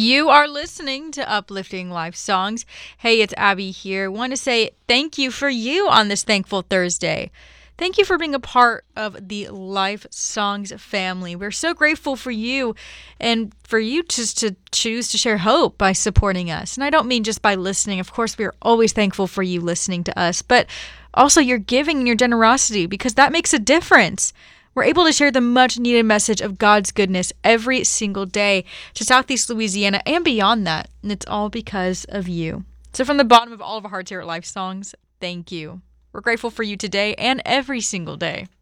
You are listening to Uplifting Life Songs. Hey, it's Abby here. Want to say thank you for you on this Thankful Thursday. Thank you for being a part of the Life Songs family. We're so grateful for you and for you just to choose to share hope by supporting us. And I don't mean just by listening. Of course, we are always thankful for you listening to us, but also your giving and your generosity, because that makes a difference. We're able to share the much needed message of God's goodness every single day to Southeast Louisiana and beyond that. And it's all because of you. So from the bottom of all of our hearts here at Life Songs, thank you. We're grateful for you today and every single day.